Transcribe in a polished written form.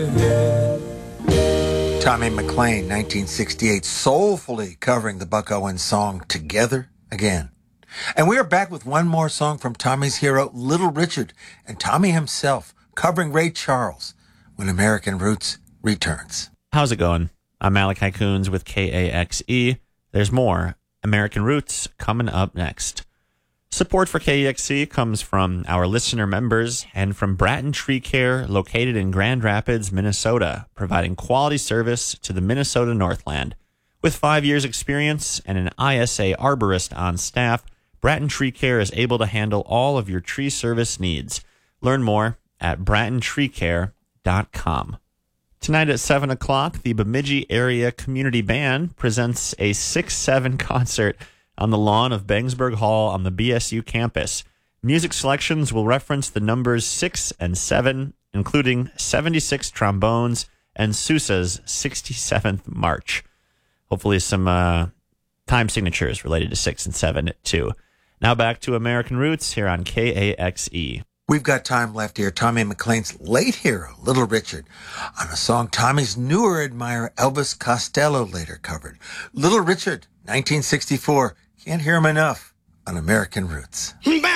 Tommy McLean, 1968, soulfully covering the Buck Owens song Together Again. And we are back with one more song from Tommy's hero, Little Richard, and Tommy himself covering Ray Charles when American Roots returns. How's it going? I'm Malachi Coons with KAXE. There's more American Roots coming up next. Support for KAXE comes from our listener members and from Bratton Tree Care, located in Grand Rapids, Minnesota, providing quality service to the Minnesota Northland. With 5 years' experience and an ISA arborist on staff, Bratton Tree Care is able to handle all of your tree service needs. Learn more at brattentreecare.com. Tonight at 7 o'clock, the Bemidji Area Community Band presents a 6-7 concert on the lawn of Bangsburg Hall on the BSU campus. Music selections will reference the numbers 6 and 7, including 76 trombones and Sousa's 67th March. Hopefully some time signatures related to 6 and 7 too. Now back to American Roots here on KAXE. We've got time left here. Tommy McLean's late hero, Little Richard, on a song Tommy's newer admirer, Elvis Costello, later covered. Little Richard, 1964. Can't hear him enough on American Roots.